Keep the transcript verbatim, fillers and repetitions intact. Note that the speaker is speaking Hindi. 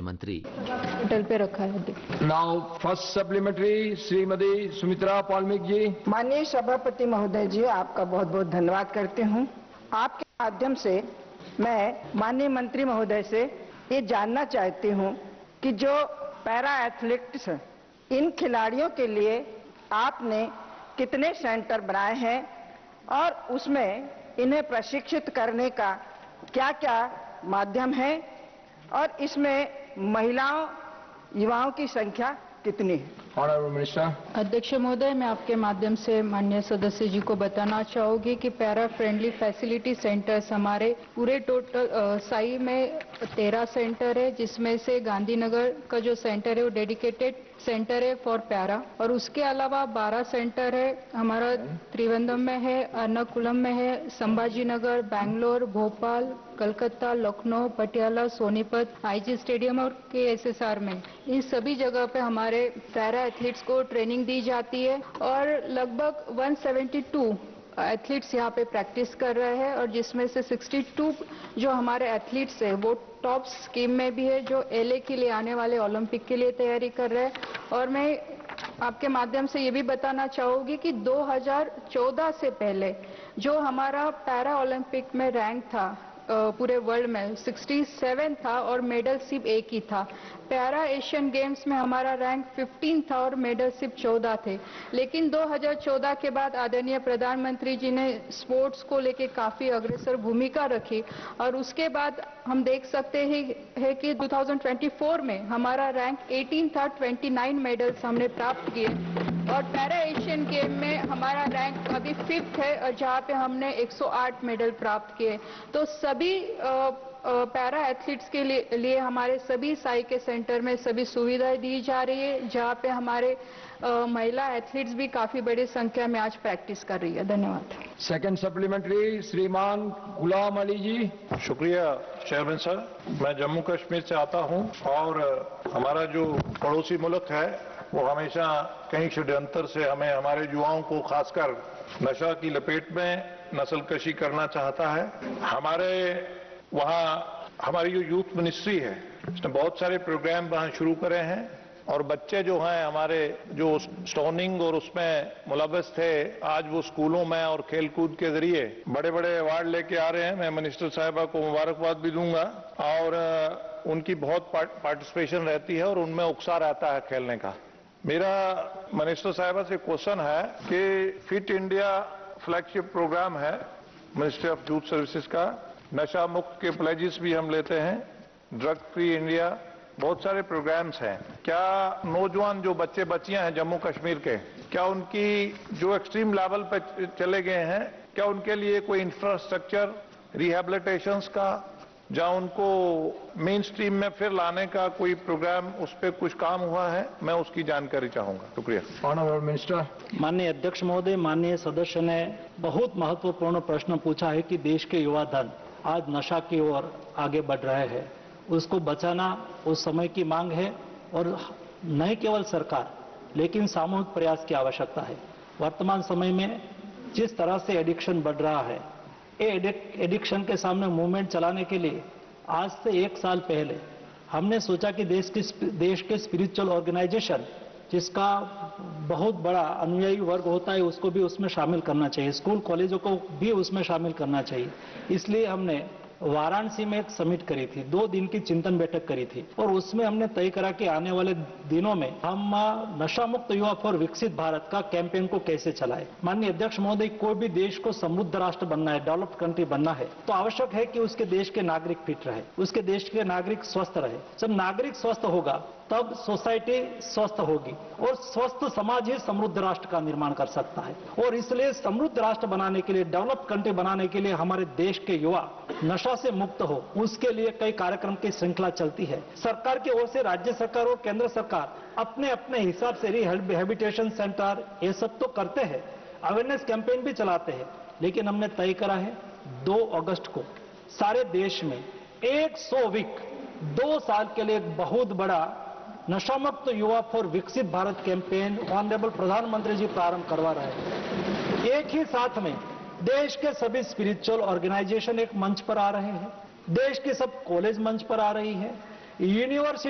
मंत्री। होटल पे रखा है। Now first supplementary Shrimati Sumitra पॉलमिक जी। माननीय सभापति महोदय जी, आपका बहुत बहुत धन्यवाद करती हूँ। आपके माध्यम से मैं माननीय मंत्री महोदय से ये जानना चाहती हूँ कि जो पैरा एथलेटिक्स इन खिलाड़ियों के लिए आपने कितने सेंटर बनाए हैं और उसमें इन्हें प्रशिक्षित करने का क्या क्या माध्यम है और इसमें महिलाओं युवाओं की संख्या कितनी है? Honourable minister. अध्यक्ष महोदय, मैं आपके माध्यम से माननीय सदस्य जी को बताना चाहूंगी कि पैरा फ्रेंडली फैसिलिटी सेंटर्स हमारे पूरे टोटल साई में तेरह सेंटर है, जिसमें से गांधीनगर का जो सेंटर है वो डेडिकेटेड सेंटर है फॉर पैरा, और उसके अलावा बारह सेंटर है हमारा त्रिवेंद्रम में है, एर्नाकुलम में है, संभाजी नगर, बैंगलोर, भोपाल, कलकत्ता, लखनऊ, पटियाला, सोनीपत, आईजी स्टेडियम और के एस एस आर में। इन सभी जगह पे हमारे पैरा एथलीट्स को ट्रेनिंग दी जाती है और लगभग एक सौ बहत्तर एथलीट्स यहाँ पे प्रैक्टिस कर रहे हैं, और जिसमें से बासठ जो हमारे एथलीट्स हैं वो टॉप स्कीम में भी है, जो एलए के लिए आने वाले ओलंपिक के लिए तैयारी कर रहे हैं। और मैं आपके माध्यम से ये भी बताना चाहूंगी कि दो हज़ार चौदह से पहले जो हमारा पैरा ओलंपिक में रैंक था पूरे वर्ल्ड में सड़सठ था और मेडल सिर्फ एक ही था। पैरा एशियन गेम्स में हमारा रैंक पंद्रह था और मेडल सिर्फ चौदह थे। लेकिन दो हज़ार चौदह के बाद आदरणीय प्रधानमंत्री जी ने स्पोर्ट्स को लेके काफी अग्रसर भूमिका रखी और उसके बाद हम देख सकते हैं है कि दो हज़ार चौबीस में हमारा रैंक अठारह था, उनतीस मेडल्स हमने प्राप्त किए और पैरा एशियन गेम में हमारा रैंक अभी फिफ्थ है और जहाँ पे हमने एक सौ आठ मेडल प्राप्त किए। तो सभी पैरा एथलीट्स के लिए, लिए हमारे सभी साई के सेंटर में सभी सुविधाएं दी जा रही है, जहाँ पे हमारे आ, महिला एथलीट्स भी काफी बड़ी संख्या में आज प्रैक्टिस कर रही है। धन्यवाद। सेकंड सप्लीमेंट्री श्रीमान गुलाम अली जी। शुक्रिया चेयरमैन सर। मैं जम्मू कश्मीर से आता हूं और हमारा जो पड़ोसी मुल्क है वो हमेशा कई षड्यंत्र से हमें हमारे युवाओं को खासकर नशा की लपेट में नस्लकशी करना चाहता है। हमारे वहाँ हमारी जो यूथ मिनिस्ट्री है उसने बहुत सारे प्रोग्राम वहाँ शुरू करे हैं और बच्चे जो हैं हमारे जो स्टोनिंग और उसमें मुलव्वस थे, आज वो स्कूलों में और खेलकूद के जरिए बड़े बड़े अवार्ड लेके आ रहे हैं। मैं मिनिस्टर साहिबा को मुबारकबाद भी दूंगा और उनकी बहुत पार्टिसिपेशन रहती है और उनमें उत्साह रहता है खेलने का। मेरा मिनिस्टर साहिबा से क्वेश्चन है कि फिट इंडिया फ्लैगशिप प्रोग्राम है मिनिस्ट्री ऑफ यूथ सर्विसेज का, नशा मुक्त के प्लेजेस भी हम लेते हैं, ड्रग फ्री इंडिया, बहुत सारे प्रोग्राम्स हैं। क्या नौजवान जो बच्चे बच्चियां हैं जम्मू कश्मीर के, क्या उनकी जो एक्सट्रीम लेवल पर चले गए हैं, क्या उनके लिए कोई इंफ्रास्ट्रक्चर रिहैबिलिटेशंस का जहां उनको मेन स्ट्रीम में फिर लाने का कोई प्रोग्राम, उस पर कुछ काम हुआ है? मैं उसकी जानकारी चाहूंगा। शुक्रिया। Honourable minister. माननीय अध्यक्ष महोदय, माननीय सदस्य ने बहुत महत्वपूर्ण प्रश्न पूछा है कि देश के युवा धन आज नशा की ओर आगे बढ़ रहे हैं, उसको बचाना उस समय की मांग है और न केवल सरकार लेकिन सामूहिक प्रयास की आवश्यकता है। वर्तमान समय में जिस तरह से एडिक्शन बढ़ रहा है, ये एडिक्शन के सामने मूवमेंट चलाने के लिए आज से एक साल पहले हमने सोचा कि देश की देश के स्पिरिचुअल ऑर्गेनाइजेशन जिसका बहुत बड़ा अनुयायी वर्ग होता है उसको भी उसमें शामिल करना चाहिए, स्कूल कॉलेजों को भी उसमें शामिल करना चाहिए। इसलिए हमने वाराणसी में एक समिट करी थी, दो दिन की चिंतन बैठक करी थी और उसमें हमने तय करा कि आने वाले दिनों में हम नशा मुक्त युवा फॉर विकसित भारत का कैंपेन को कैसे चलाएं। माननीय अध्यक्ष महोदय, कोई भी देश को समृद्ध राष्ट्र बनना है, डेवलप्ड कंट्री बनना है तो आवश्यक है कि उसके देश के नागरिक फिट रहे, उसके देश के नागरिक स्वस्थ रहे। जब नागरिक स्वस्थ होगा तब सोसाइटी स्वस्थ होगी और स्वस्थ समाज ही समृद्ध राष्ट्र का निर्माण कर सकता है। और इसलिए समृद्ध राष्ट्र बनाने के लिए, डेवलप्ड कंट्री बनाने के लिए हमारे देश के युवा नशा से मुक्त हो, उसके लिए कई कार्यक्रम की श्रृंखला चलती है। सरकार की ओर से राज्य सरकार और केंद्र सरकार अपने अपने हिसाब से रिहैबिलिटेशन सेंटर ये सब तो करते हैं, अवेयरनेस कैंपेन भी चलाते हैं, लेकिन हमने तय करा है दो अगस्त को सारे देश में सौ वीक दो साल के लिए एक बहुत बड़ा नशा मुक्त युवा फॉर विकसित भारत कैंपेन ऑनरेबल प्रधानमंत्री जी प्रारंभ करवा रहे हैं। एक ही साथ में देश के सभी स्पिरिचुअल ऑर्गेनाइजेशन एक मंच पर आ रहे हैं, देश के सब कॉलेज मंच पर आ रही है, यूनिवर्सिटी